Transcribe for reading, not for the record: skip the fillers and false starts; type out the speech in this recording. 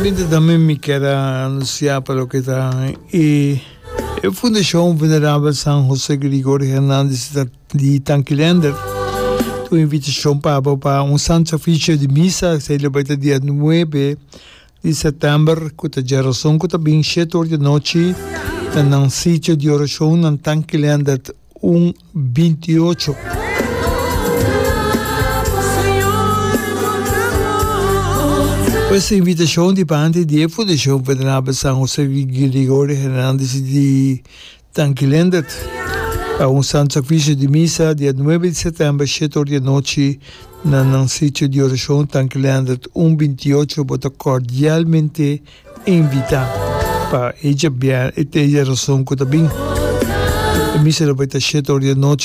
Finalmente también me queda anunciar para lo que está. Y la Fundación Venerable San José Gregorio Hernández de Tanquilander, tu invitación para un santo oficio de misa, celebrado el día 9 de septiembre, con la oración, con la 7 horas de noche, en un sitio de oración en Tanquilander, 28. Questa invitazione dipende dalla Fondazione Venerable San José Gregorio Hernández di Tanquilander a un santo ufficio di misa del 9 settembre, 7 ore di notte, nel sito di orazione Tanquilander 28, voto cordialmente invitato per ella e te orazione con la misa la 7 ore di notte